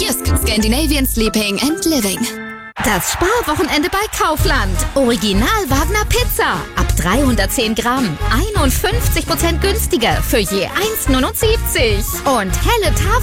Maersk, Scandinavian Sleeping and Living. Das Sparwochenende bei Kaufland. Original Wagner Pizza. Ab 310 Gramm. 51% günstiger für je 1,79. Und helle Tafel